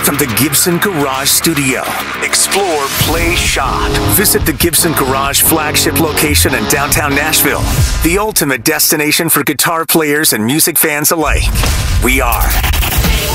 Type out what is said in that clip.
from the Gibson Garage Studio. Explore, play, shop. Visit the Gibson Garage flagship location in downtown Nashville, the ultimate destination for guitar players and music fans alike. We are